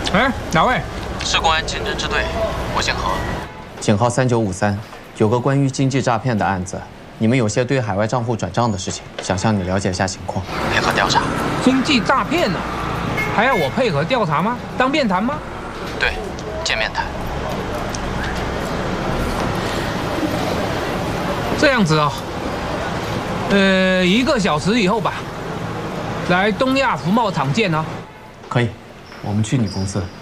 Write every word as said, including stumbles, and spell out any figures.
哎，哪位？ 是公安刑侦支队，我姓何。 警号三九五三，有个关于经济诈骗的案子，你们有些对海外账户转账的事情，想向你了解一下情况。 配合调查。 经济诈骗呢、啊？还要我配合调查吗？当面谈吗？ 对，见面谈。 这样子哦。呃，一个小时以后吧，来东亚服贸场见哦。 可以，我们去你公司。